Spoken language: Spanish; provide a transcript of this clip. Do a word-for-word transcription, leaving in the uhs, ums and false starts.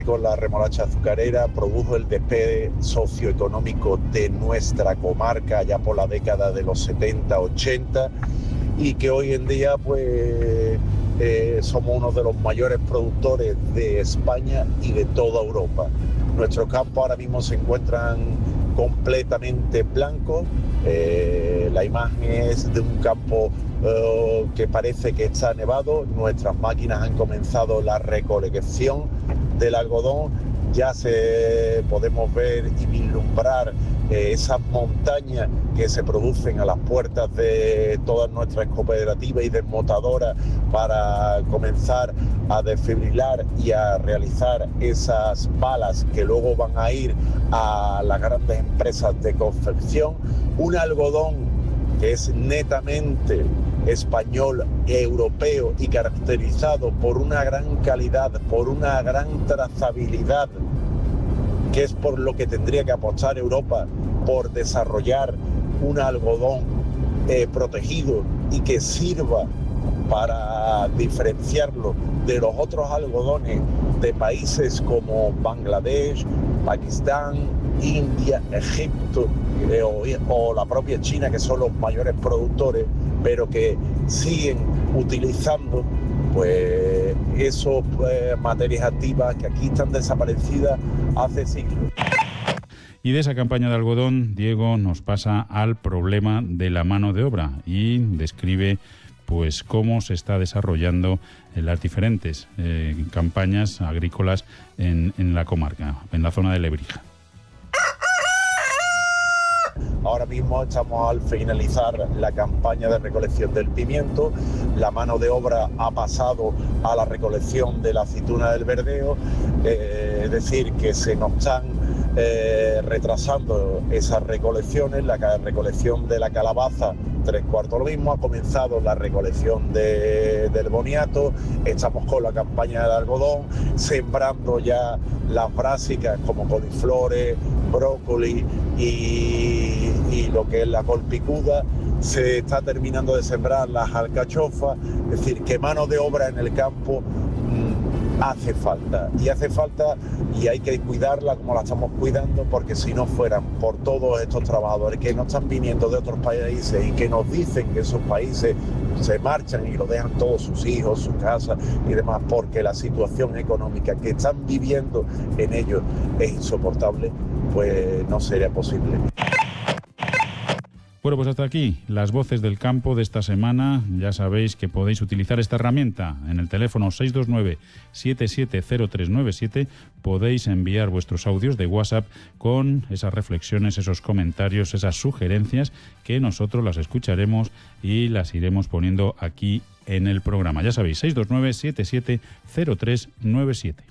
con la remolacha azucarera produjo el despegue socioeconómico de nuestra comarca ya por la década de los setenta ochenta y que hoy en día pues eh, somos uno de los mayores productores de España y de toda Europa. Nuestros campos ahora mismo se encuentran completamente blancos, eh, la imagen es de un campo eh, que parece que está nevado. Nuestras máquinas han comenzado la recolección del algodón, ya se podemos ver y vislumbrar eh, esas montañas que se producen a las puertas de todas nuestras cooperativas y desmotadoras para comenzar a desfibrilar y a realizar esas balas que luego van a ir a las grandes empresas de confección. Un algodón que es netamente español, europeo y caracterizado por una gran calidad, por una gran trazabilidad, que es por lo que tendría que apostar Europa, por desarrollar un algodón eh, protegido y que sirva para diferenciarlo de los otros algodones de países como Bangladesh, Pakistán, India, Egipto eh, o, o la propia China, que son los mayores productores, pero que siguen utilizando pues esos pues, materias activas que aquí están desaparecidas hace siglos. Y de esa campaña de algodón, Diego nos pasa al problema de la mano de obra y describe pues cómo se está desarrollando en las diferentes eh, campañas agrícolas en, en la comarca, en la zona de Lebrija. Ahora mismo estamos al finalizar la campaña de recolección del pimiento, la mano de obra ha pasado a la recolección de la aceituna del verdeo, eh, es decir, que se nos están eh, retrasando esas recolecciones, la recolección de la calabaza, tres cuartos lo mismo, ha comenzado la recolección de, del boniato, estamos con la campaña del algodón, sembrando ya las brásicas como coliflores, brócoli y, y lo que es la col picuda, se está terminando de sembrar las alcachofas, es decir, que mano de obra en el campo mmm, hace falta, y hace falta y hay que cuidarla como la estamos cuidando, porque si no fueran por todos estos trabajadores que no están viniendo de otros países y que nos dicen que esos países se marchan y lo dejan todos sus hijos, su casa y demás, porque la situación económica que están viviendo en ellos es insoportable, pues no sería posible. Bueno, pues hasta aquí las voces del campo de esta semana. Ya sabéis que podéis utilizar esta herramienta en el teléfono seis dos nueve, siete siete cero tres nueve siete. Podéis enviar vuestros audios de WhatsApp con esas reflexiones, esos comentarios, esas sugerencias que nosotros las escucharemos y las iremos poniendo aquí en el programa. Ya sabéis, seis dos nueve, siete siete cero tres nueve siete.